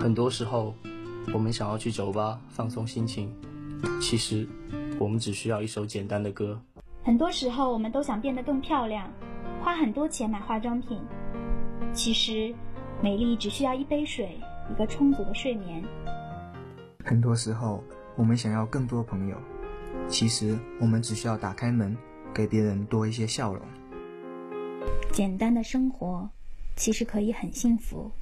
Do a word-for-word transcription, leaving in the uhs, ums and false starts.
很多时候，我们想要去酒吧放松心情，其实我们只需要一首简单的歌。 很多时候，我们都想变得更漂亮，花很多钱买化妆品，其实美丽只需要一杯水，一个充足的睡眠。 很多时候，我们想要更多朋友，其实我们只需要打开门，给别人多一些笑容。 简单的生活，其实可以很幸福。